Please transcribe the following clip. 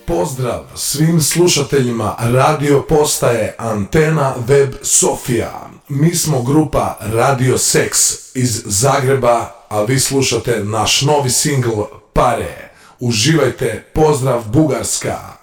pozdrav svim slušateljima radio postaje Antena Web Sofija. Mi smo grupa Radio Sex iz Zagreba, a vi slušate naš novi singl Pare. Uživajte, pozdrav Bugarska!